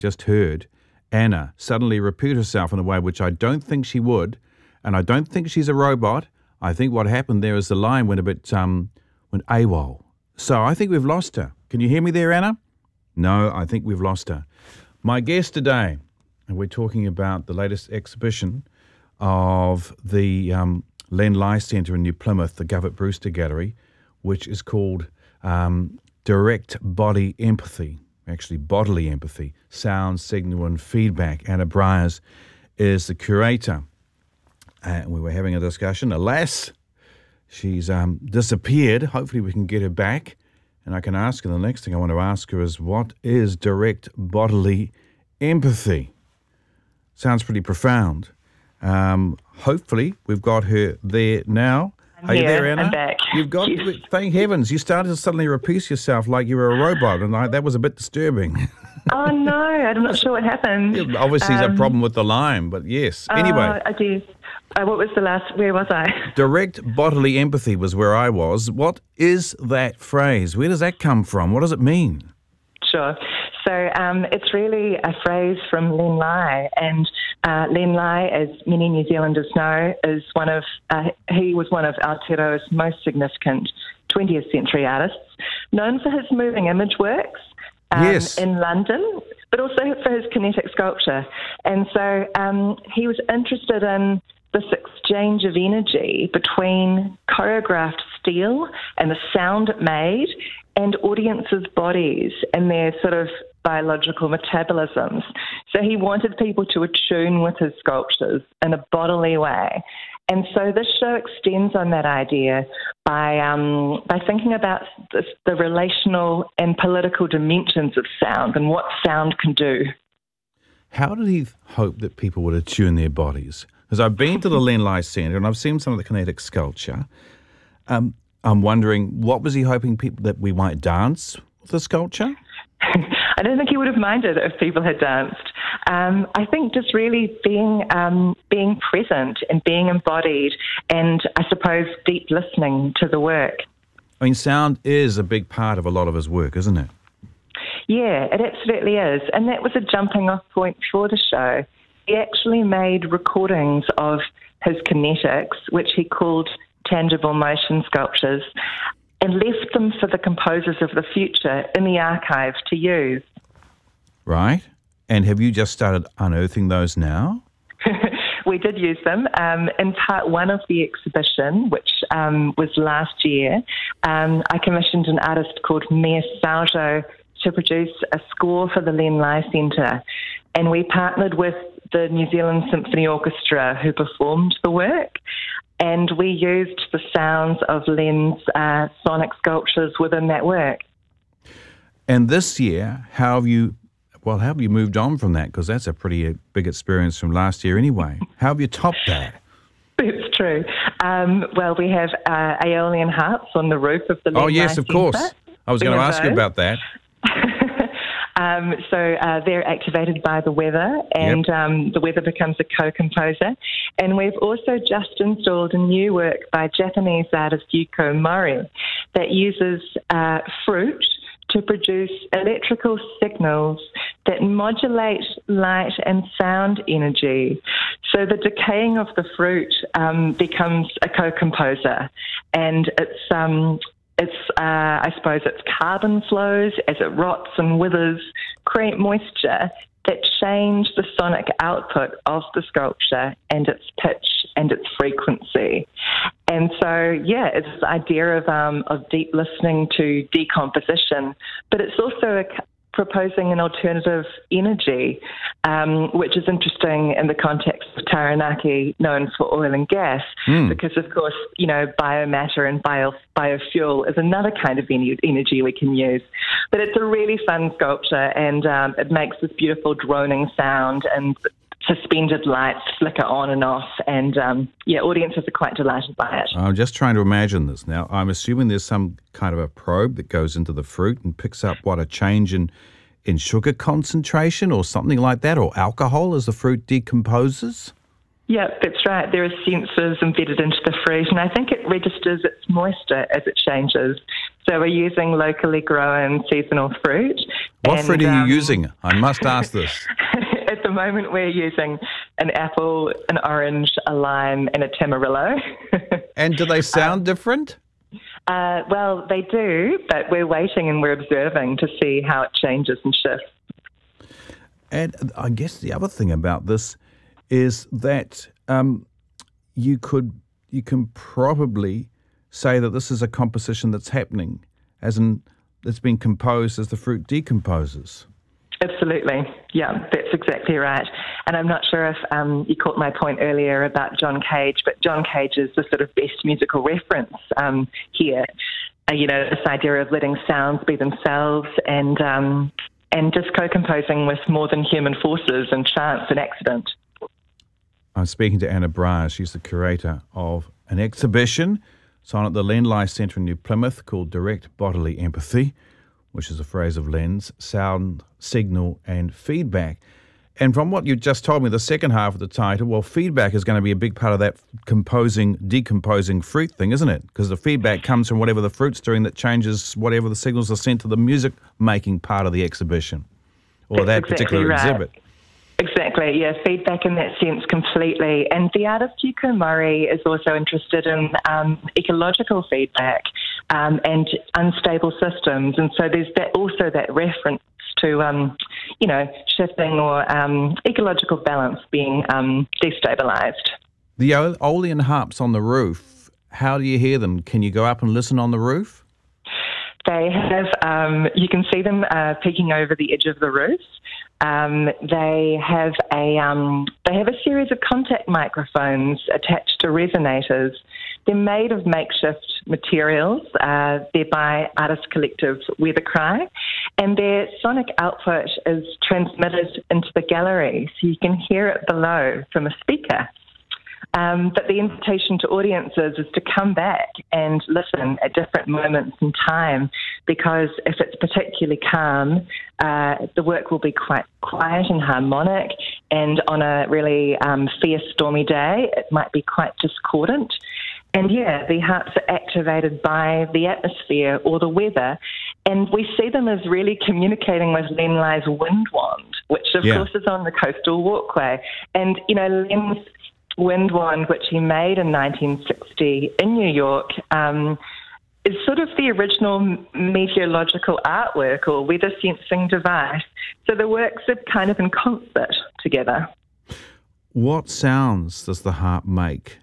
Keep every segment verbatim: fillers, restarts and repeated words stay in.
just heard Anna suddenly repeat herself in a way which I don't think she would, and I don't think she's a robot. I think what happened there is the line went a bit, um, went AWOL. So I think we've lost her. Can you hear me there, Anna? No, I think we've lost her. My guest today, and we're talking about the latest exhibition of the um, Len Lye Centre in New Plymouth, the Govett Brewster Gallery, which is called um, Direct Body Empathy. Actually bodily empathy, sound, signal and feedback. Anna Briers is the curator. And we were having a discussion. Alas, she's um, disappeared. Hopefully we can get her back. And I can ask her, the next thing I want to ask her is, what is direct bodily empathy? Sounds pretty profound. Um, hopefully we've got her there now. I'm Are you here. there, Anna? I'm back. You've got, Yes. Thank heavens, you started to suddenly repeat yourself like you were a robot, and I, that was a bit disturbing. Oh, no, I'm not sure what happened. Yeah, obviously, there's Um, a problem with the line, but yes. Anyway, Uh, I do. Uh, what was the last, where was I? direct bodily empathy was where I was. What is that phrase? Where does that come from? What does it mean? Sure. So um, it's really a phrase from Len Lye, and uh, Len Lye, as many New Zealanders know, is one of uh, he was one of Aotearoa's most significant twentieth century artists, known for his moving image works um, Yes. in London, but also for his kinetic sculpture. And so um, he was interested in this exchange of energy between choreographed steel and the sound it made and audiences' bodies and their sort of biological metabolisms. So he wanted people to attune with his sculptures in a bodily way. And so this show extends on that idea by um, by thinking about this, the relational and political dimensions of sound and what sound can do. How did he hope that people would attune their bodies? Because I've been to the Len Lye Centre and I've seen some of the kinetic sculpture. Um, I'm wondering, what was he hoping people that we might dance with the sculpture? I don't think he would have minded if people had danced. Um, I think just really being um, being present and being embodied, and I suppose deep listening to the work. I mean, sound is a big part of a lot of his work, isn't it? Yeah, it absolutely is. And that was a jumping off point for the show. He actually made recordings of his kinetics, which he called tangible motion sculptures, and left them for the composers of the future in the archive to use. Right. And have you just started unearthing those now? We did use them. Um, in part one of the exhibition, which um, was last year, um, I commissioned an artist called Mia Saljo to produce a score for the Len Lye Centre. And we partnered with the New Zealand Symphony Orchestra, who performed the work. And we used the sounds of Len's uh, sonic sculptures within that work. And this year, how have you, well, how have you moved on from that? Because that's a pretty uh, big experience from last year anyway. How have you topped that? It's true. Um, well, we have uh, Aeolian harps on the roof of the Len Oh, yes, Lye of course. Centre. I was We going to have ask you those. about that. Um, so uh, they're activated by the weather, and Yep. um, the weather becomes a co-composer. And we've also just installed a new work by Japanese artist Yuko Mori that uses uh, fruit to produce electrical signals that modulate light and sound energy. So the decaying of the fruit um, becomes a co-composer, and it's um, It's, uh, I suppose, its carbon flows as it rots and withers, create moisture that change the sonic output of the sculpture and its pitch and its frequency. And so, yeah, it's this idea of um, of deep listening to decomposition, but it's also a proposing an alternative energy, um, which is interesting in the context of Taranaki, known for oil and gas, Mm. because, of course, you know, biomatter and bio, biofuel is another kind of en- energy we can use. But it's a really fun sculpture, and um, it makes this beautiful droning sound, and suspended lights flicker on and off, and um, yeah, audiences are quite delighted by it. I'm just trying to imagine this now. I'm assuming there's some kind of a probe that goes into the fruit and picks up, what, a change in, in sugar concentration or something like that, or alcohol as the fruit decomposes? Yeah, that's right. There are sensors embedded into the fruit, and I think it registers its moisture as it changes. So we're using locally grown seasonal fruit. What and, fruit are you um, using? I must ask this. At the moment, we're using an apple, an orange, a lime, and a tamarillo. And do they sound um, different? Uh, well, they do, but we're waiting and we're observing to see how it changes and shifts. And I guess the other thing about this is that um, you could you can probably say that this is a composition that's happening, as in it's been composed as the fruit decomposes. Absolutely. Yeah, that's exactly right. And I'm not sure if um, you caught my point earlier about John Cage, but John Cage is the sort of best musical reference um, here. Uh, you know, this idea of letting sounds be themselves and um, and just co-composing with more than human forces and chance and accident. I'm speaking to Anna Bryar. She's the curator of an exhibition. It's on at the Lenlie Centre in New Plymouth called Direct Bodily Empathy, which is a phrase of lens, sound, signal and feedback. And from what you just told me, the second half of the title, well, feedback is going to be a big part of that composing, decomposing fruit thing, isn't it? Because the feedback comes from whatever the fruit's doing that changes whatever the signals are sent to the music-making part of the exhibition or That's that exactly particular right. exhibit. Exactly, yeah, feedback in that sense completely. And the artist Yuko Mori is also interested in um, ecological feedback um, and unstable systems. And so there's that also that reference to, um, you know, shifting or um, ecological balance being um, destabilised. The Aeolian harps on the roof, how do you hear them? Can you go up and listen on the roof? They have, um, you can see them uh, peeking over the edge of the roof. Um, they have a um, they have a series of contact microphones attached to resonators. They're made of makeshift materials. Uh, they're by artist collective Weathercry, and their sonic output is transmitted into the gallery, so you can hear it below from a speaker. Um, but the invitation to audiences is to come back and listen at different moments in time, because if it's particularly calm, uh, the work will be quite quiet and harmonic, and on a really um, fierce, stormy day, it might be quite discordant. And yeah, the harps are activated by the atmosphere or the weather, and we see them as really communicating with Lenlie's wind wand, which of yeah. course is on the coastal walkway. And, you know, Len's wind wand, which he made in nineteen sixty in New York, um, is sort of the original meteorological artwork or weather sensing device. So the works are kind of in concert together. What sounds does the harp make?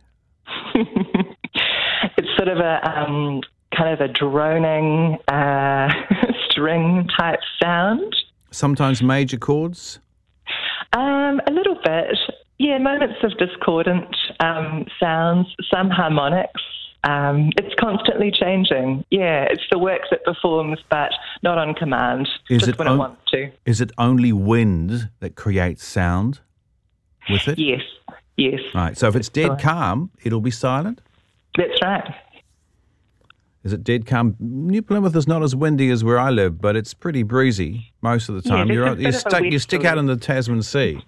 It's sort of a um, kind of a droning uh, string type sound. Sometimes major chords? Um, a little bit. Yeah, moments of discordant um, sounds, some harmonics. Um, it's constantly changing. Yeah, it's the work that performs, but not on command, is just it when on- it wants to. Is it only wind that creates sound with it? Yes, yes. Right, so if it's dead Right. calm, it'll be silent? That's right. Is it dead calm? New Plymouth is not as windy as where I live, but it's pretty breezy most of the time. Yeah, You're, there's a bit you're of a stuck, you stick out westerly. in the Tasman Sea.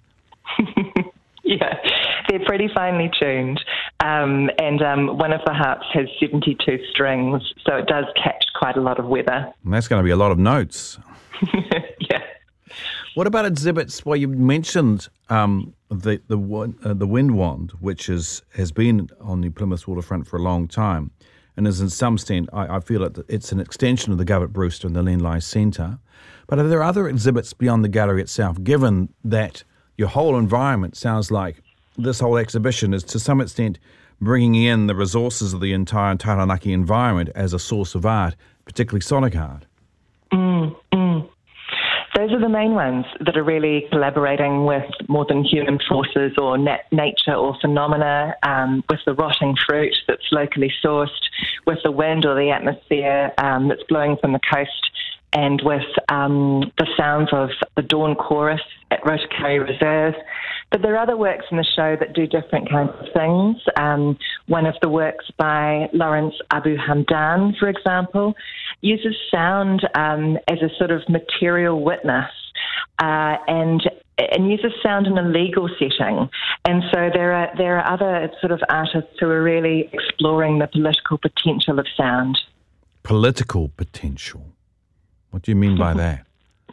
Yeah, they're pretty finely tuned. Um, and um, one of the harps has seventy-two strings, so it does catch quite a lot of weather. And that's going to be a lot of notes. Yeah. What about exhibits? Well, you mentioned um, the the one- uh, the wind wand, which is has been on the Plymouth waterfront for a long time, and is in some extent, I, I feel it, it's an extension of the Govett Brewster and the Lenlie Centre. But are there other exhibits beyond the gallery itself, given that your whole environment sounds like this whole exhibition is to some extent bringing in the resources of the entire Taranaki environment as a source of art, particularly sonic art? Mm, mm. Those are the main ones that are really collaborating with more than human forces or nat- nature or phenomena, um, with the rotting fruit that's locally sourced, with the wind or the atmosphere um, that's blowing from the coast, and with um, the sounds of the dawn chorus at Rotokauri Reserve. But there are other works in the show that do different kinds of things. Um, one of the works by Lawrence Abu Hamdan, for example, uses sound um, as a sort of material witness uh, and and uses sound in a legal setting. And so there are there are other sort of artists who are really exploring the political potential of sound. political potential. What do you mean by that?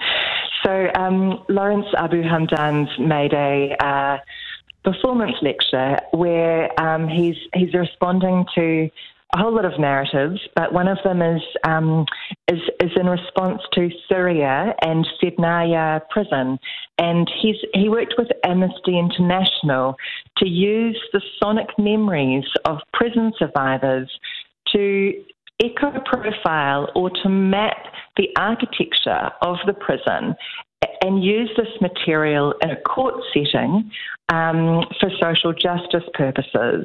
So um, Lawrence Abu Hamdan's made a uh, performance lecture where um, he's he's responding to a whole lot of narratives, but one of them is um, is, is in response to Syria and Sednaya prison, and he's he worked with Amnesty International to use the sonic memories of prison survivors to echo profile or to map the architecture of the prison and use this material in a court setting um, for social justice purposes.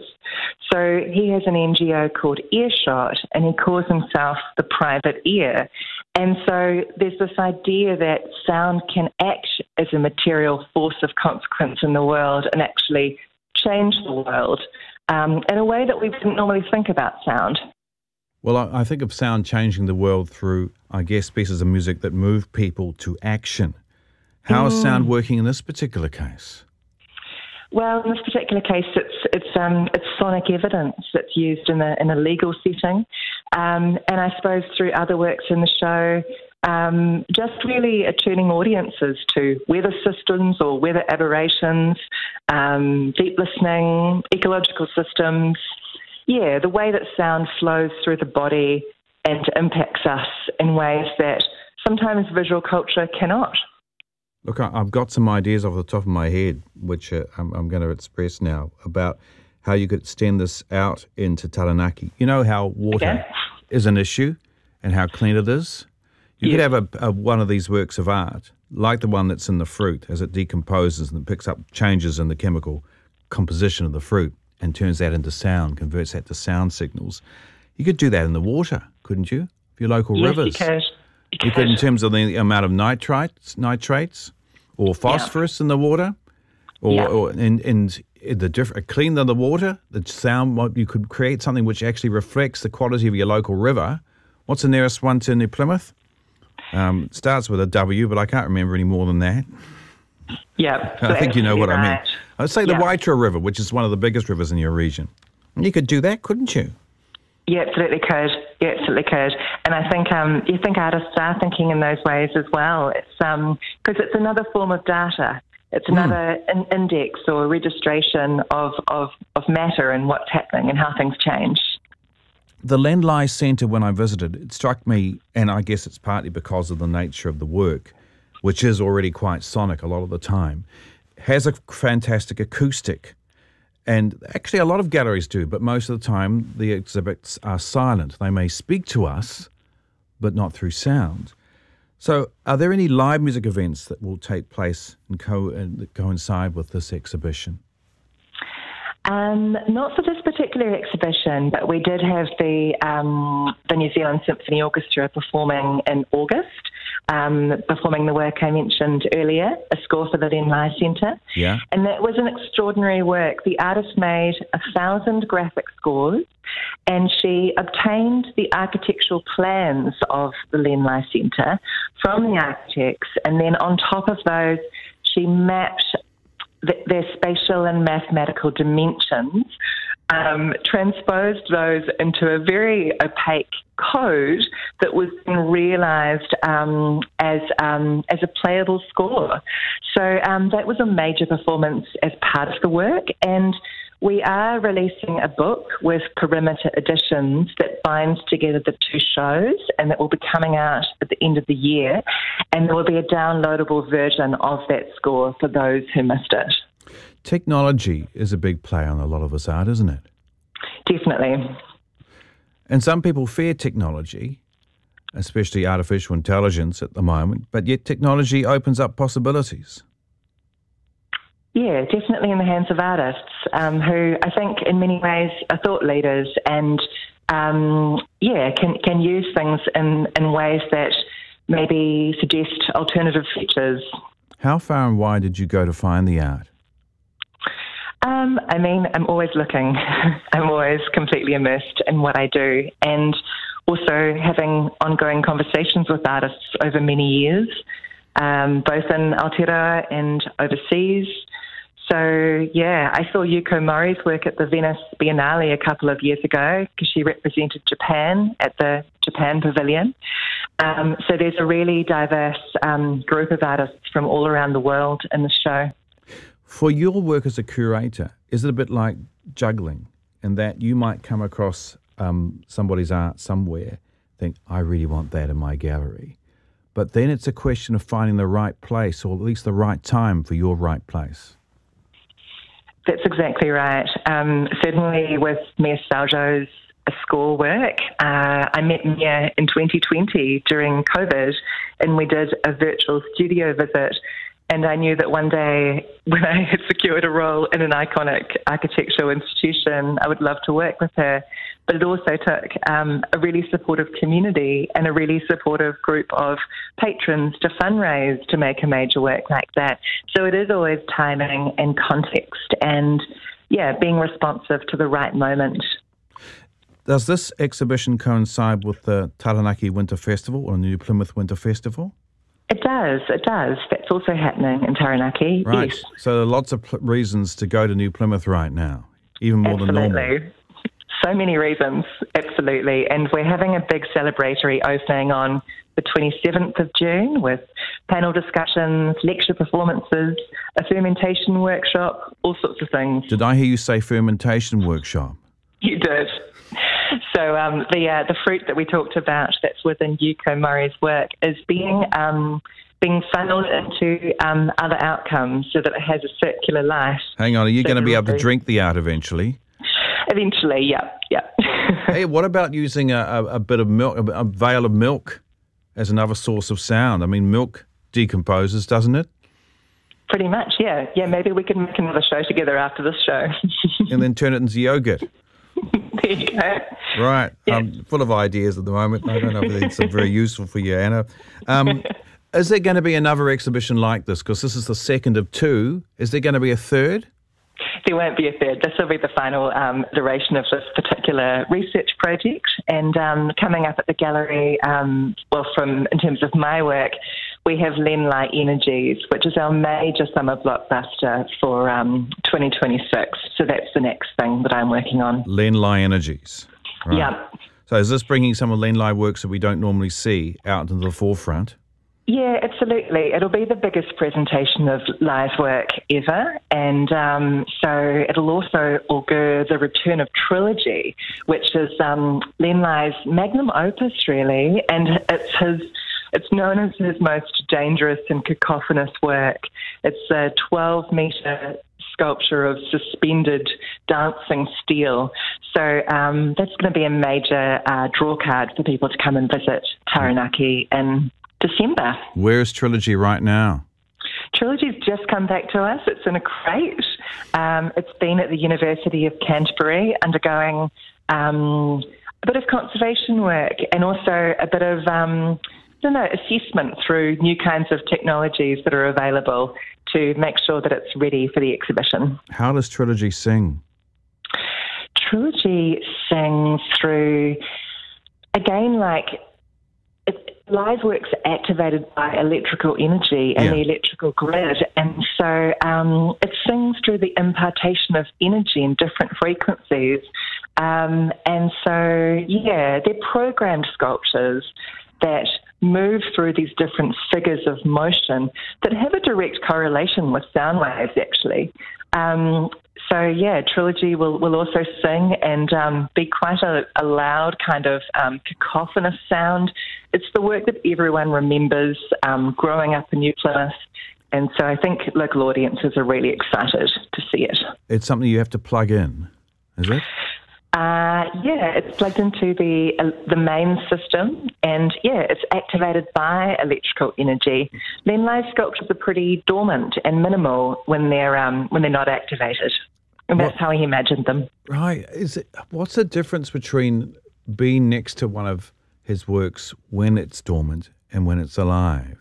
So he has an N G O called Earshot, and he calls himself the private ear. And so there's this idea that sound can act as a material force of consequence in the world and actually change the world um, in a way that we wouldn't normally think about sound. Well, I, I think of sound changing the world through, I guess, pieces of music that move people to action. How is sound working in this particular case? Well, in this particular case, it's it's um, it's sonic evidence that's used in a in a legal setting, um, and I suppose through other works in the show, um, just really attuning audiences to weather systems or weather aberrations, um, deep listening, ecological systems. Yeah, the way that sound flows through the body and impacts us in ways that sometimes visual culture cannot. Look, I've got some ideas off the top of my head, which uh, I'm, I'm going to express now, about how you could extend this out into Taranaki. You know how water okay. is an issue and how clean it is? You yes. could have a, a, one of these works of art, like the one that's in the fruit, as it decomposes and it picks up changes in the chemical composition of the fruit and turns that into sound, converts that to sound signals. You could do that in the water, couldn't you? For your local yes, rivers. You could. You could. You could in terms of the amount of nitrates, nitrates or phosphorus yeah. in the water, or, yeah. or in, in the different, clean the water, the sound, you could create something which actually reflects the quality of your local river. What's the nearest one to New Plymouth? Um, it starts with a W, but I can't remember any more than that. Yeah. I think you know what right. I mean. I'd say the yeah. Waitara River, which is one of the biggest rivers in your region. You could do that, couldn't you? You absolutely could. You absolutely could. And I think um, you think artists are thinking in those ways as well. It's um because it's another form of data. It's another mm. in- index or registration of, of, of matter and what's happening and how things change. The Lendlease Centre, when I visited, it struck me, and I guess it's partly because of the nature of the work, which is already quite sonic a lot of the time, has a fantastic acoustic. And actually a lot of galleries do, but most of the time the exhibits are silent. They may speak to us, but not through sound. So are there any live music events that will take place and, co- and that coincide with this exhibition? Um, not for this particular exhibition, but we did have the um, the New Zealand Symphony Orchestra performing in August, um, performing the work I mentioned earlier, A Score for the Lendlease Centre. Yeah. And that was an extraordinary work. The artist made a thousand graphic scores, and she obtained the architectural plans of the Lendlease Centre from the architects, and then on top of those, she mapped their spatial and mathematical dimensions, um, transposed those into a very opaque code that was then realised um, as um, as a playable score. So um, that was a major performance as part of the work, and we are releasing a book with Perimeter Editions that binds together the two shows, and that will be coming out at the end of the year, and there will be a downloadable version of that score for those who missed it. Technology is a big play on a lot of this art, isn't it? Definitely. And some people fear technology, especially artificial intelligence at the moment, but yet technology opens up possibilities. Yeah, definitely in the hands of artists um, who I think in many ways are thought leaders and, um, yeah, can can use things in, in ways that maybe suggest alternative futures. How far and wide did you go to find the art? Um, I mean, I'm always looking. I'm always completely immersed in what I do, and also having ongoing conversations with artists over many years, um, both in Aotearoa and overseas. So, yeah, I saw Yuko Mori's work at the Venice Biennale a couple of years ago because she represented Japan at the Japan Pavilion. Um, so there's a really diverse um, group of artists from all around the world in the show. For your work as a curator, is it a bit like juggling in that you might come across um, somebody's art somewhere, think, I really want that in my gallery. But then it's a question of finding the right place, or at least the right time for your right place. That's exactly right. Um, certainly with Mia Saljo's score work, uh, I met Mia in twenty twenty during COVID, and we did a virtual studio visit. And I knew that one day, when I had secured a role in an iconic architectural institution, I would love to work with her. But it also took um, a really supportive community and a really supportive group of patrons to fundraise to make a major work like that. So it is always timing and context and, yeah, being responsive to the right moment. Does this exhibition coincide with the Taranaki Winter Festival or New Plymouth Winter Festival? It does, it does. That's also happening in Taranaki, right. Yes. So there are lots of pl- reasons to go to New Plymouth right now, even more Absolutely. than normal. So many reasons, absolutely. And we're having a big celebratory opening on the twenty-seventh of June with panel discussions, lecture performances, a fermentation workshop, all sorts of things. Did I hear you say fermentation workshop? You did. So um, the uh, the fruit that we talked about that's within Yuko Mori's work is being um, being funneled into um, other outcomes so that it has a circular life. Hang on, are you so going to be able to drink the art eventually? Eventually, yeah, yeah. Hey, what about using a, a, a bit of milk, a, a vial of milk as another source of sound? I mean, milk decomposes, doesn't it? Pretty much, yeah. Yeah, maybe we can make another show together after this show. And then turn it into yogurt. There you go. Right. Yeah. I'm full of ideas at the moment. I don't know if it's very useful for you, Anna. Um, is there going to be another exhibition like this? Because this is the second of two. Is there going to be a third? There won't be a third. This will be the final um, iteration of this particular research project. And um, coming up at the gallery, um, well, from in terms of my work, we have Lenlai Energies, which is our major summer blockbuster for um, twenty twenty-six. So that's the next thing that I'm working on. Lenlai Energies. Right. Yeah. So is this bringing some of Lenlai works that we don't normally see out into the forefront? Yeah, absolutely. It'll be the biggest presentation of live work ever. And um, so it'll also augur the return of Trilogy, which is um, Lenlai's magnum opus, really. And it's his, it's known as his most dangerous and cacophonous work. It's a twelve-metre sculpture of suspended dancing steel. So um, that's going to be a major uh, draw card for people to come and visit Taranaki in December. Where's Trilogy right now? Trilogy's just come back to us. It's in a crate. Um, it's been at the University of Canterbury undergoing um, a bit of conservation work and also a bit of um, I don't know, assessment through new kinds of technologies that are available to make sure that it's ready for the exhibition. How does Trilogy sing? Trilogy sings through, again, like it, live works are activated by electrical energy and Yeah. the electrical grid, and so um, it sings through the impartation of energy in different frequencies. Um, and so, yeah, they're programmed sculptures that move through these different figures of motion that have a direct correlation with sound waves, actually. Um, so, yeah, Trilogy will, will also sing and um, be quite a, a loud kind of um, cacophonous sound. It's the work that everyone remembers um, growing up in New Plymouth, and so I think local audiences are really excited to see it. It's something you have to plug in, is it? Uh, yeah, it's plugged into the uh, the main system, and yeah, it's activated by electrical energy. Lenlai sculptures are pretty dormant and minimal when they're um, when they're not activated, and that's What- how he imagined them. Right. Is it? What's the difference between being next to one of his works when it's dormant and when it's alive?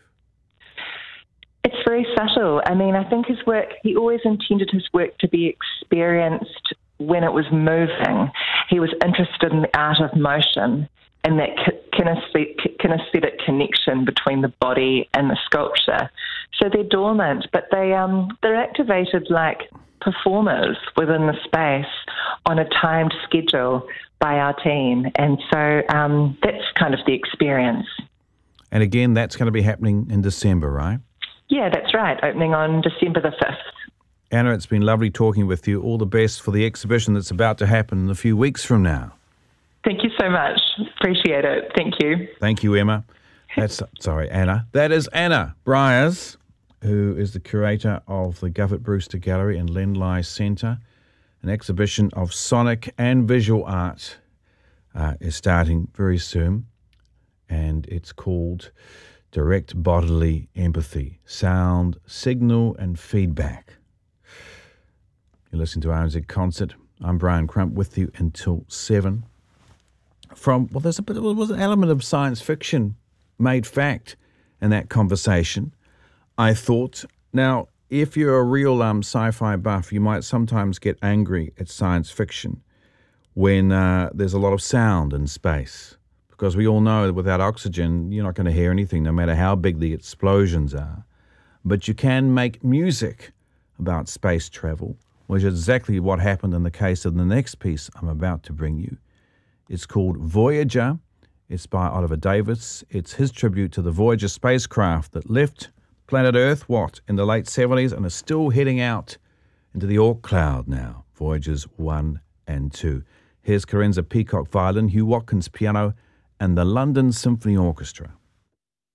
It's very subtle. I mean, I think his work, he always intended his work to be experienced when it was moving. He was interested in the art of motion and that kinesthetic, kinesthetic connection between the body and the sculpture. So they're dormant, but they um they're activated like performers within the space on a timed schedule by our team. And so um, that's kind of the experience. And again, that's going to be happening in December, right? Yeah, that's right, opening on December the fifth. Anna, it's been lovely talking with you. All the best for the exhibition that's about to happen in a few weeks from now. Thank you so much. Appreciate it. Thank you. Thank you, Emma. That's sorry, Anna. That is Anna Briers, who is the curator of the Govert Brewster Gallery and Lendlease Centre. An exhibition of sonic and visual art uh, is starting very soon, and it's called Direct Bodily Empathy, Sound, Signal and Feedback. You're listening to R N Z Concert. I'm Brian Crump with you until seven. From, well, there's a bit, there was an element of science fiction made fact in that conversation, I thought. Now, if you're a real um, sci-fi buff, you might sometimes get angry at science fiction when uh, there's a lot of sound in space, because we all know that without oxygen, you're not going to hear anything, no matter how big the explosions are. But you can make music about space travel, which is exactly what happened in the case of the next piece I'm about to bring you. It's called Voyager. It's by Oliver Davis. It's his tribute to the Voyager spacecraft that left planet Earth, what, in the late seventies, and is still heading out into the Oort cloud now, Voyagers one and two. Here's Carenza Peacock violin, Hugh Watkins piano, and the London Symphony Orchestra.